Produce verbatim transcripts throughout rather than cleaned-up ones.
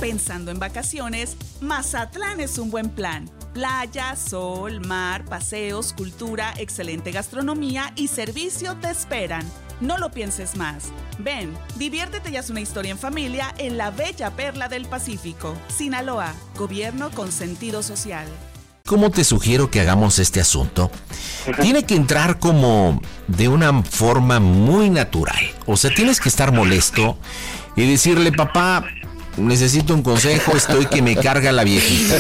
Pensando en vacaciones, Mazatlán es un buen plan. Playa, sol, mar, paseos, cultura, excelente gastronomía y servicio te esperan. No lo pienses más. Ven, diviértete y haz una historia en familia en la bella perla del Pacífico. Sinaloa, gobierno con sentido social. ¿Cómo te sugiero que hagamos este asunto? Tiene que entrar como de una forma muy natural. O sea, tienes que estar molesto y decirle, papá, necesito un consejo, estoy que me carga la viejita.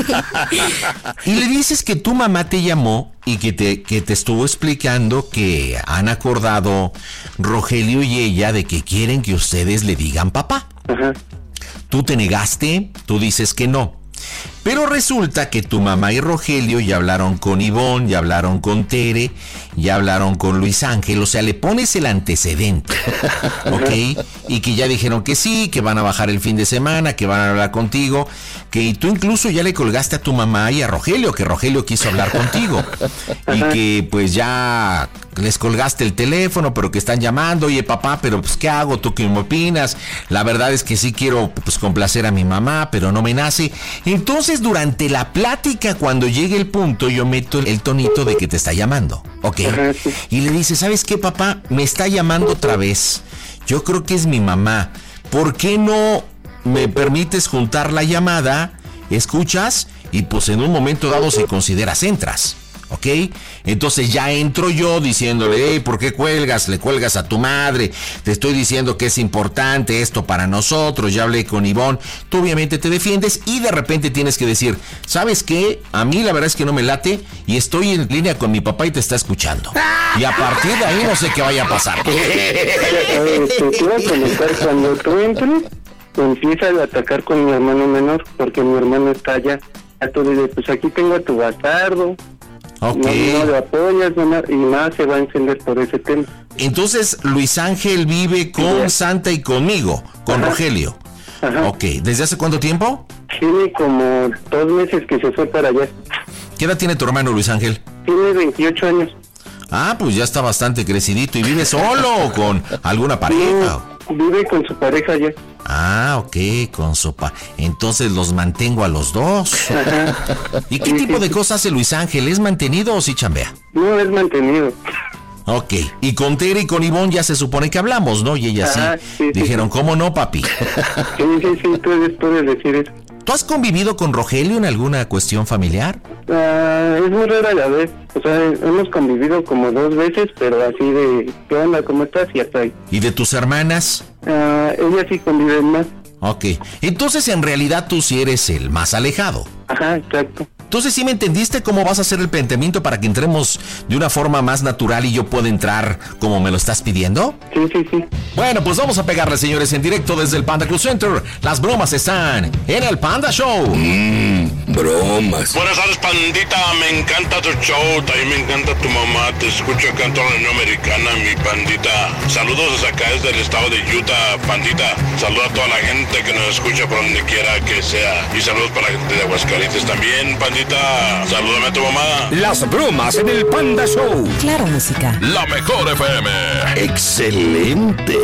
Y le dices que tu mamá te llamó y que te, que te estuvo explicando que han acordado Rogelio y ella de que quieren que ustedes le digan papá. Uh-huh. Tú te negaste, tú dices que no. Pero resulta que tu mamá y Rogelio ya hablaron con Ivonne, ya hablaron con Tere, ya hablaron con Luis Ángel, o sea, le pones el antecedente, ¿ok? Y que ya dijeron que sí, que van a bajar el fin de semana, que van a hablar contigo, que tú incluso ya le colgaste a tu mamá y a Rogelio, que Rogelio quiso hablar contigo, y que pues ya les colgaste el teléfono, pero que están llamando, oye papá, pero pues ¿qué hago? ¿Tú qué me opinas? La verdad es que sí quiero pues complacer a mi mamá, pero no me nace. Entonces durante la plática, cuando llegue el punto, yo meto el tonito de que te está llamando, ¿ok? Y le dice, ¿sabes qué, papá? Me está llamando otra vez. Yo creo que es mi mamá. ¿Por qué no me permites juntar la llamada? ¿Escuchas? Y pues en un momento dado, si consideras, entras. ¿Ok? Entonces ya entro yo diciéndole, hey, ¿por qué cuelgas? Le cuelgas a tu madre, te estoy diciendo que es importante esto para nosotros, ya hablé con Ivonne, tú obviamente te defiendes y de repente tienes que decir, ¿sabes qué? A mí la verdad es que no me late y estoy en línea con mi papá y te está escuchando. Y a partir de ahí no sé qué vaya a pasar. Te quiero comentar, cuando tú entres, empiezas a atacar con mi hermano menor, porque mi hermano está allá. A tú dices, pues aquí tengo a tu bastardo. Okay. No, no le apoyas, no, y más se va a encender por ese tema. Entonces Luis Ángel vive con sí, Santa y conmigo, con Ajá. Rogelio. Ajá. Ok, ¿desde hace cuánto tiempo? Tiene como dos meses que se fue para allá. ¿Qué edad tiene tu hermano Luis Ángel? Tiene veintiocho años. Ah, pues ya está bastante crecidito. ¿Y vive solo o con alguna pareja? No, vive con su pareja ya. Ah, ok, con su pa... Entonces los mantengo a los dos. Ajá. ¿Y qué sí, tipo sí, de cosas hace Luis Ángel? ¿Es mantenido o sí chambea? No, es mantenido. Ok, y con Tere y con Ivonne ya se supone que hablamos, ¿no? Y ellas Ajá, sí, sí dijeron, sí. ¿cómo no, papi? Sí, sí, sí, puedes, puedes decir eso. ¿Tú has convivido con Rogelio en alguna cuestión familiar? Uh, es muy rara la vez. O sea, hemos convivido como dos veces, pero así de, ¿qué onda? ¿Cómo estás? Y hasta ahí. ¿Y de tus hermanas? Uh, ellas sí conviven más. Ok, entonces en realidad tú sí eres el más alejado. Ajá, exacto. Entonces, ¿sí me entendiste cómo vas a hacer el planteamiento para que entremos de una forma más natural y yo pueda entrar como me lo estás pidiendo? Sí, sí, sí. Bueno, pues vamos a pegarle, señores, en directo desde el Panda Cool Center. Las bromas están en el Panda Show. Mmm, bromas. Buenas tardes, Pandita. Me encanta tu show. También me encanta tu mamá. Te escucho acá en toda la Unión Americana, mi Pandita. Saludos desde acá, desde el estado de Utah, Pandita. Saludos a toda la gente que nos escucha por donde quiera que sea. Y saludos para la gente de Aguascalientes también, Pandita. Salúdame a tu mamá. Las bromas en el Panda Show. Claro, música. La mejor F M. Excelente.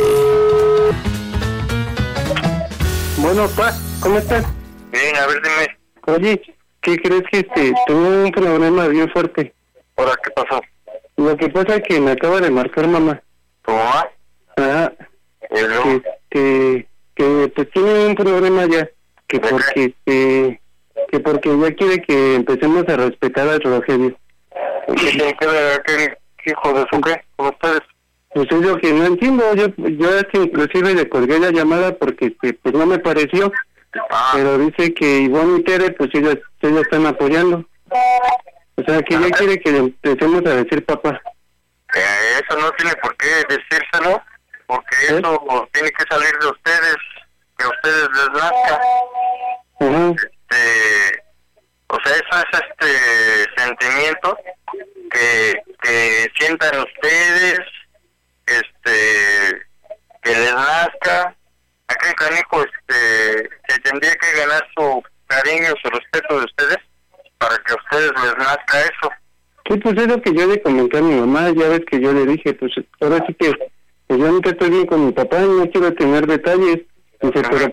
Bueno, pa, ¿cómo estás? Bien, a ver, dime. Oye, ¿qué crees que este tuve un problema bien fuerte? ¿Ahora qué pasó? Lo que pasa es que me acaba de marcar mamá. ¿Tu mamá? Ah, ¿Y luego? que, que pues tiene un problema ya. Que porque que, que porque ya quiere que empecemos a respetar al Rogelio. ¿Qué tiene que ver aquel hijo de su qué? ¿Con ustedes? Pues es lo que no entiendo. Yo yo hasta inclusive le colgué la llamada porque este, pues no me pareció. Ah. Pero dice que Ivonne y Tere pues ellos, ellos están apoyando. O sea que ya quiere que le empecemos a decir papá. Eh, eso no tiene por qué decírselo, porque ¿Eh? eso tiene que salir de ustedes, que a ustedes les nazca. Uh-huh. Este, o sea, eso es este sentimiento que, que sientan ustedes, este, que les nazca. Aquel canijo este, que tendría que ganar su cariño, su respeto de ustedes, para que a ustedes les nazca eso. Sí, pues es lo que yo le comenté a mi mamá, ya ves que yo le dije, pues ahora sí que pues yo nunca estoy bien con mi papá y no quiero tener detalles. Dice, pero